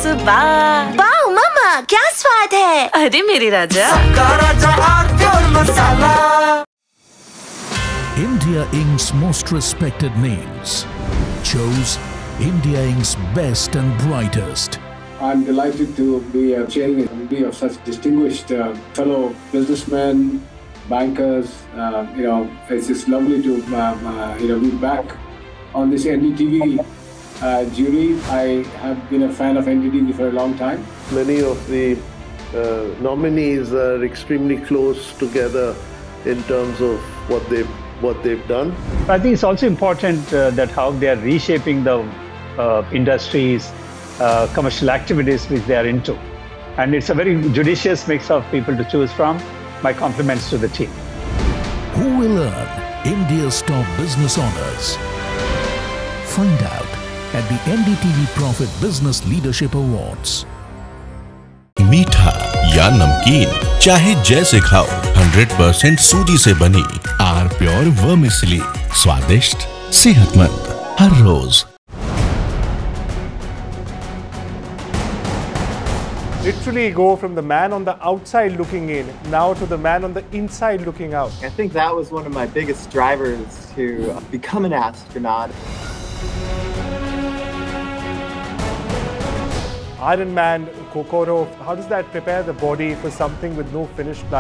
सुबह। वाओ मम्मा, क्या स्वाद है। अरे मेरे राजा। India Inc.'s most respected names chose India Inc.'s best and brightest. I'm delighted to be chairing a committee of such distinguished fellow businessmen, bankers. It's just lovely to be back on this NDTV jury. I have been a fan of NDTV for a long time. Many of the nominees are extremely close together in terms of what they've done. I think it's also important that how they are reshaping the industries, commercial activities which they are into. And it's a very judicious mix of people to choose from. My compliments to the team. Who will earn India's top business honors? Find out at the NDTV Profit Business Leadership Awards. मीठा या नमकीन, चाहे जैसे खाओ, 100% सूजी से बनी are pure vermicelli, स्वादिष्ट, सेहतमंद हर रोज। Literally go from the man on the outside looking in now to the man on the inside looking out. I think that was one of my biggest drivers to become an astronaut. Ironman, Kokoro, how does that prepare the body for something with no finish line?